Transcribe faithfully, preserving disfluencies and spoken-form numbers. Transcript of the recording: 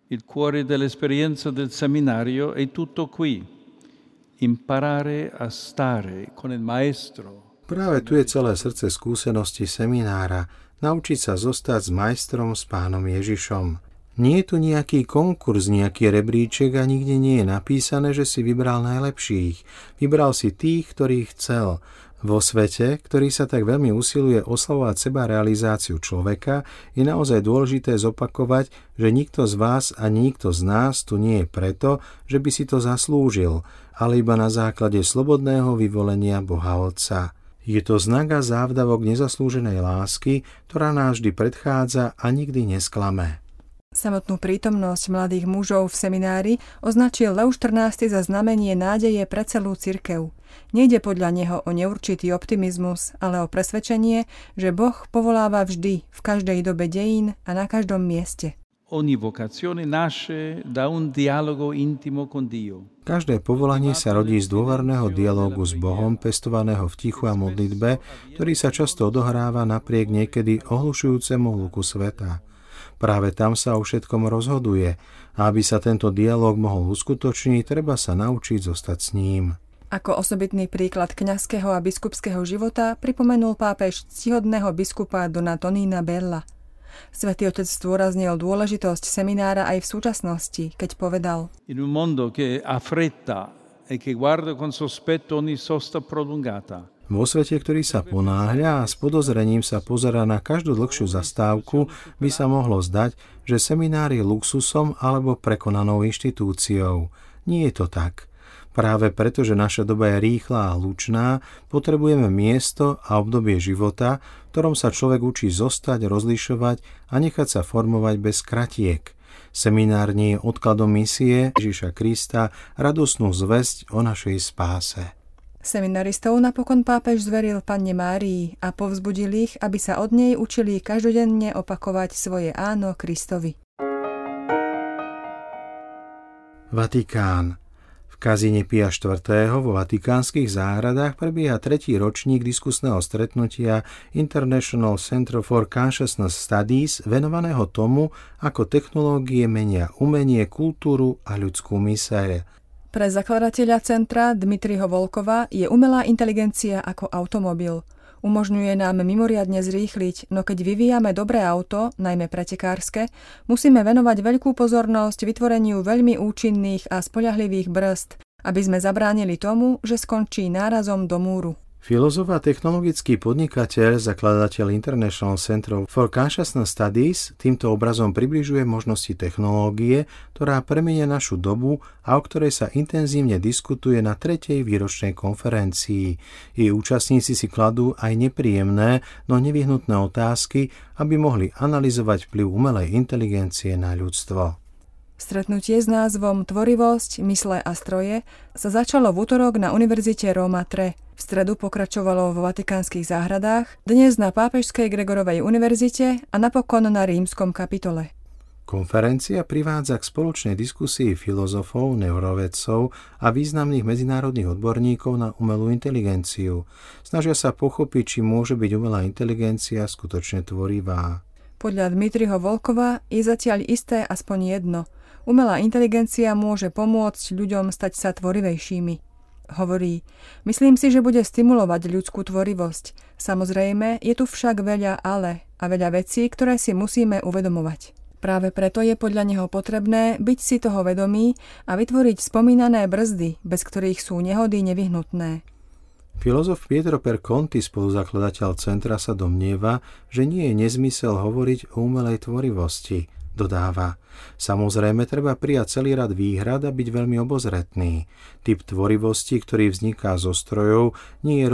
Il cuore dell'esperienza del seminario è tutto qui. Imparare a stare con il maestro. Práve tu je celé srdce skúsenosti seminára. Naučiť sa zostať s majstrom, s pánom Ježišom. Nie je tu nejaký konkurs, nejaký rebríček a nikde nie je napísané, že si vybral najlepších. Vybral si tých, ktorých chcel. Vo svete, ktorý sa tak veľmi usiluje oslavovať seba realizáciu človeka, je naozaj dôležité zopakovať, že nikto z vás a nikto z nás tu nie je preto, že by si to zaslúžil, ale iba na základe slobodného vyvolenia Boha Otca. Je to znak a závdavok nezaslúženej lásky, ktorá nás vždy predchádza a nikdy nesklame. Samotnú prítomnosť mladých mužov v seminári označil Leoš štrnásty za znamenie nádeje pre celú cirkev. Nejde podľa neho o neurčitý optimizmus, ale o presvedčenie, že Boh povoláva vždy, v každej dobe dejín a na každom mieste. Ogni vocazione nasce da un dialogo intimo con Dio. Každé povolanie sa rodí z dôverného dialógu s Bohom, pestovaného v tichu a modlitbe, ktorý sa často odohráva napriek niekedy ohlušujúcemu hluku sveta. Práve tam sa o všetkom rozhoduje a aby sa tento dialóg mohol uskutočniť, treba sa naučiť zostať s ním. Ako osobitný príklad kňazského a biskupského života pripomenul pápež ctihodného biskupa Dona Tonina Bella. Svätý Otec zdôraznil dôležitosť seminára aj v súčasnosti, keď povedal: In un mondo che ha fretta e che guarda con sospetto ogni sosta prolungata. Vo svete, ktorý sa ponáhľa a s podozrením sa pozerá na každú dlhšiu zastávku, by sa mohlo zdať, že seminár je luxusom alebo prekonanou inštitúciou. Nie je to tak. Práve preto, že naša doba je rýchla a hlučná, potrebujeme miesto a obdobie života, v ktorom sa človek učí zostať, rozlišovať a nechať sa formovať bez kratiek. Seminár nie je odkladom misie Ježiša Krista, radosnú zvesť o našej spáse. Seminaristov napokon pápež zveril Panne Márii a povzbudil ich, aby sa od nej učili každodenne opakovať svoje áno Kristovi. Vatikán. V kazíne Pia štvrtého vo vatikánskych záhradách prebieha tretí ročník diskusného stretnutia International Center for Consciousness Studies venovaného tomu, ako technológie menia umenie, kultúru a ľudskú myseľ. Pre zakladateľa centra Dmitriho Volkova je umelá inteligencia ako automobil. Umožňuje nám mimoriadne zrýchliť, no keď vyvíjame dobré auto, najmä pretekárske, musíme venovať veľkú pozornosť vytvoreniu veľmi účinných a spoľahlivých brzd, aby sme zabránili tomu, že skončí nárazom do múru. Filozof a technologický podnikateľ, zakladateľ International Center for Consciousness Studies týmto obrazom približuje možnosti technológie, ktorá premenia našu dobu a o ktorej sa intenzívne diskutuje na tretej výročnej konferencii. Jej účastníci si kladú aj nepríjemné, no nevyhnutné otázky, aby mohli analyzovať vplyv umelej inteligencie na ľudstvo. Stretnutie s názvom Tvorivosť, mysle a stroje sa začalo v utorok na Univerzite Róma tri. V stredu pokračovalo vo vatikánskych záhradách, dnes na Pápežskej Gregorovej univerzite a napokon na rímskom kapitole. Konferencia privádza k spoločnej diskusii filozofov, neurovedcov a významných medzinárodných odborníkov na umelú inteligenciu. Snažia sa pochopiť, či môže byť umelá inteligencia skutočne tvorivá. Podľa Dmitriho Volkova je zatiaľ isté aspoň jedno. Umelá inteligencia môže pomôcť ľuďom stať sa tvorivejšími. Hovorí, myslím si, že bude stimulovať ľudskú tvorivosť. Samozrejme, je tu však veľa ale a veľa vecí, ktoré si musíme uvedomovať. Práve preto je podľa neho potrebné byť si toho vedomý a vytvoriť spomínané brzdy, bez ktorých sú nehody nevyhnutné. Filozof Pietro Perconti, spoluzakladateľ centra, sa domnieva, že nie je nezmysel hovoriť o umelej tvorivosti. Dodáva, samozrejme treba prijať celý rad výhrad a byť veľmi obozretný. Typ tvorivosti, ktorý vzniká zo strojov, nie je